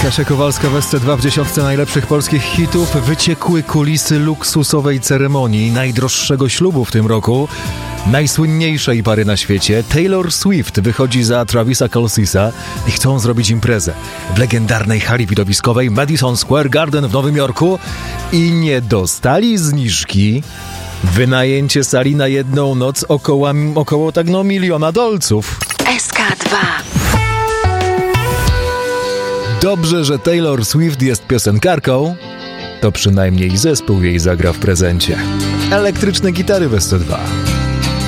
Kasia Kowalska w SC2 w 10 najlepszych polskich hitów. Wyciekły kulisy luksusowej ceremonii najdroższego ślubu w tym roku. Najsłynniejszej pary na świecie, Taylor Swift, wychodzi za Travisa Kelce'a i chcą zrobić imprezę w legendarnej hali widowiskowej Madison Square Garden w Nowym Jorku i nie dostali zniżki. Wynajęcie sali na jedną noc około $1 miliona. SK2. Dobrze, że Taylor Swift jest piosenkarką, to przynajmniej zespół jej zagra w prezencie. Elektryczne gitary w SC2.